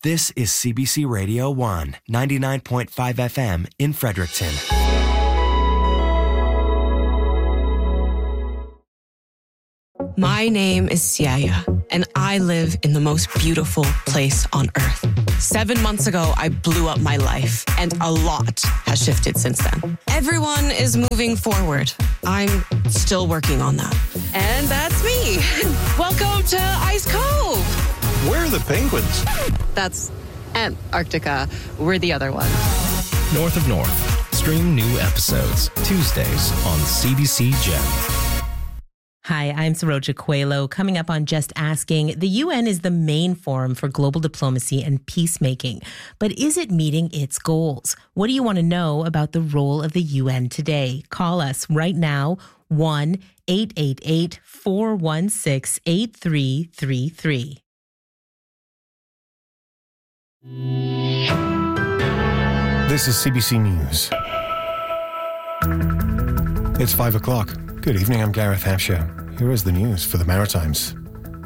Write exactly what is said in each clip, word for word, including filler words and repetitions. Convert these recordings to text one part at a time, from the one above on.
This is C B C Radio one, ninety-nine point five F M in Fredericton. My name is Siaya, and I live in the most beautiful place on earth. Seven months ago, I blew up my life, and a lot has shifted since then. Everyone is moving forward. I'm still working on that. And that's me. Welcome to Ice Cove. Where are the penguins? That's Antarctica. We're the other one. North of North. Stream new episodes Tuesdays on C B C Gem. Hi, I'm Saroja Coelho. Coming up on Just Asking, the U N is the main forum for global diplomacy and peacemaking. But is it meeting its goals? What do you want to know about the role of the U N today? Call us right now, one eight eight eight, four one six, eight three three three. This is C B C News. It's five o'clock. Good evening, I'm Gareth Hampshire. Here is the news for the Maritimes.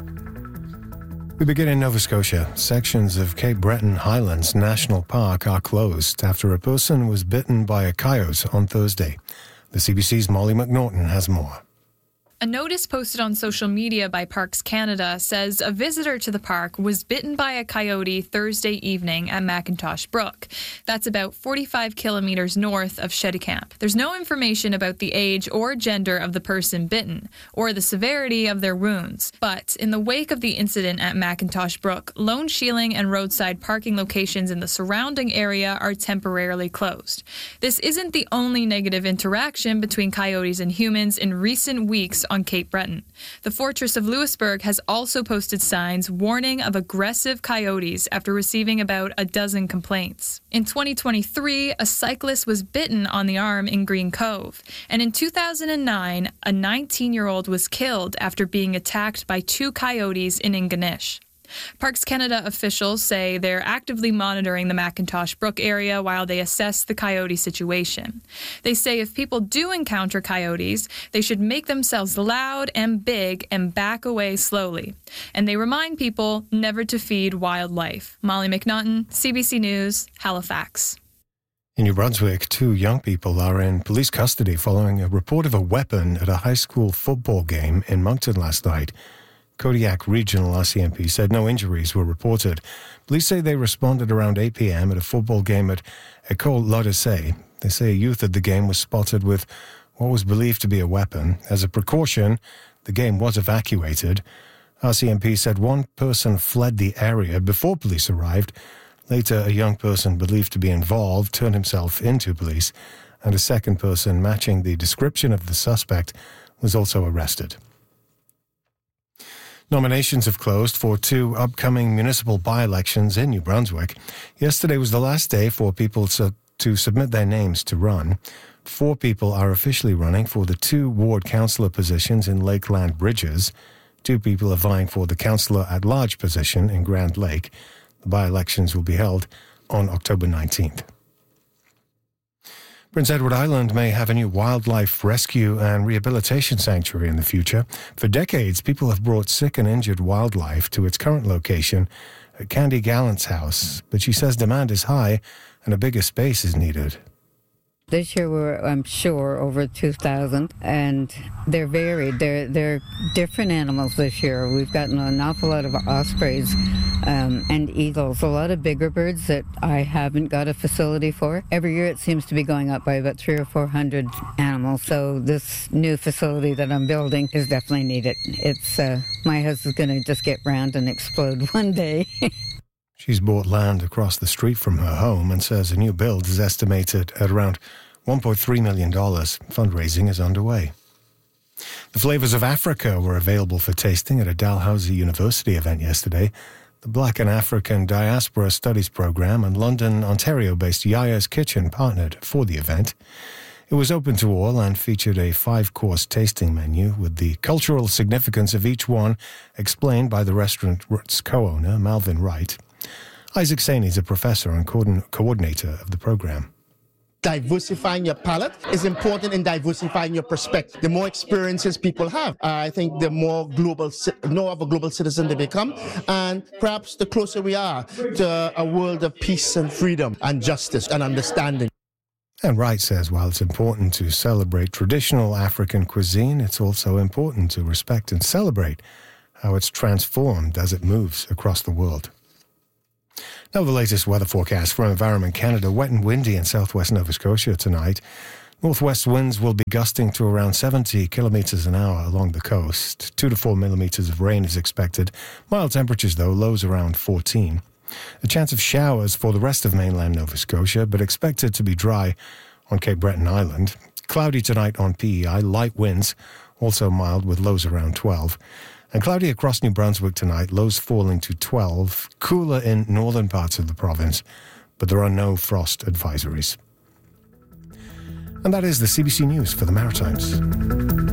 We begin in Nova Scotia. Sections of Cape Breton Highlands National Park are closed after a person was bitten by a coyote on Thursday. The C B C's Molly McNaughton has more. A notice posted on social media by Parks Canada says a visitor to the park was bitten by a coyote Thursday evening at McIntosh Brook. That's about forty-five kilometres north of Cheticamp. There's no information about the age or gender of the person bitten, or the severity of their wounds. But in the wake of the incident at McIntosh Brook, lone shieling and roadside parking locations in the surrounding area are temporarily closed. This isn't the only negative interaction between coyotes and humans in recent weeks on Cape Breton. The Fortress of Louisbourg has also posted signs warning of aggressive coyotes after receiving about a dozen complaints. In twenty twenty-three, a cyclist was bitten on the arm in Green Cove, and in two thousand nine, a nineteen-year-old was killed after being attacked by two coyotes in Ingonish. Parks Canada officials say they're actively monitoring the McIntosh Brook area while they assess the coyote situation. They say if people do encounter coyotes, they should make themselves loud and big and back away slowly. And they remind people never to feed wildlife. Molly McNaughton, C B C News, Halifax. In New Brunswick, two young people are in police custody following a report of a weapon at a high school football game in Moncton last night. Kodiak Regional R C M P said no injuries were reported. Police say they responded around eight p.m. at a football game at École L'Odyssée. They say a youth at the game was spotted with what was believed to be a weapon. As a precaution, the game was evacuated. R C M P said one person fled the area before police arrived. Later, a young person believed to be involved turned himself into police, and a second person matching the description of the suspect was also arrested. Nominations have closed for two upcoming municipal by-elections in New Brunswick. Yesterday was the last day for people to, to submit their names to run. Four people are officially running for the two ward councillor positions in Lakeland Bridges. Two people are vying for the councillor at-large position in Grand Lake. The by-elections will be held on October nineteenth. Prince Edward Island may have a new wildlife rescue and rehabilitation sanctuary in the future. For decades, people have brought sick and injured wildlife to its current location at Candy Gallant's house, but she says demand is high and a bigger space is needed. This year we're, I'm sure, over two thousand, and they're varied. They're, they're different animals this year. We've gotten an awful lot of ospreys um, and eagles, a lot of bigger birds that I haven't got a facility for. Every year it seems to be going up by about three or four hundred animals, so this new facility that I'm building is definitely needed. It's uh, my house is going to just get round and explode one day. She's bought land across the street from her home and says a new build is estimated at around one point three million dollars. Fundraising is underway. The Flavours of Africa were available for tasting at a Dalhousie University event yesterday. The Black and African Diaspora Studies Programme and London, Ontario-based Yaya's Kitchen partnered for the event. It was open to all and featured a five-course tasting menu with the cultural significance of each one explained by the restaurant's co-owner, Malvin Wright. Isaac Saini is a professor and coordinator of the program. diversifying your palate is important in diversifying your perspective. The more experiences people have, uh, I think the more global, more of a global citizen they become, and perhaps the closer we are to a world of peace and freedom and justice and understanding. And Wright says while it's important to celebrate traditional African cuisine, it's also important to respect and celebrate how it's transformed as it moves across the world. Now the latest weather forecast from Environment Canada. Wet and windy in southwest Nova Scotia tonight. Northwest winds will be gusting to around seventy kilometres an hour along the coast. Two to four millimetres of rain is expected. Mild temperatures though, lows around fourteen. A chance of showers for the rest of mainland Nova Scotia, but expected to be dry on Cape Breton Island. Cloudy tonight on P E I, light winds, also mild with lows around twelve. And cloudy across New Brunswick tonight, lows falling to twelve. Cooler in northern parts of the province, but there are no frost advisories. And that is the C B C News for the Maritimes.